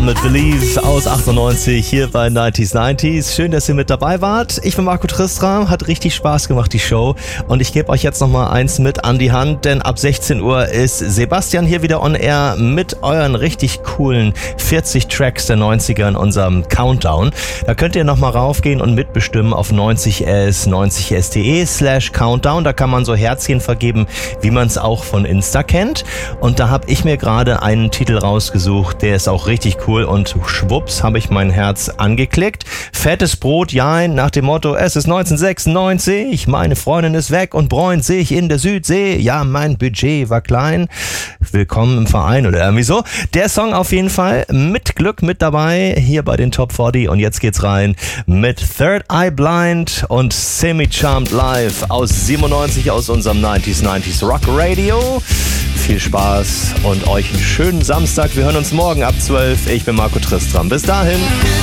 mit Believe aus 98 hier bei 90s. Schön, dass ihr mit dabei wart. Ich bin Marco Tristram, hat richtig Spaß gemacht, die Show. Und ich gebe euch jetzt nochmal eins mit an die Hand, denn ab 16 Uhr ist Sebastian hier wieder on air mit euren richtig coolen 40 Tracks der 90er in unserem Countdown. Da könnt ihr nochmal raufgehen und mitbestimmen auf 90s.de/Countdown. Da kann man so Herzchen vergeben, wie man es auch von Insta kennt. Und da habe ich mir gerade einen Titel rausgesucht, der ist auch richtig cool und schwupps habe ich mein Herz angeklickt. Fettes Brot, ja, nach dem Motto, es ist 1996, meine Freundin ist weg und bräunt sich in der Südsee. Ja, mein Budget war klein. Willkommen im Verein oder irgendwie so. Der Song auf jeden Fall mit Glück mit dabei hier bei den Top 40 und jetzt geht's rein mit Third Eye Blind und Semi-Charmed Live aus 97 aus unserem 90s Rock Radio. Viel Spaß und euch einen schönen Samstag. Wir hören uns morgen ab 12. Ich bin Marco Tristram. Bis dahin.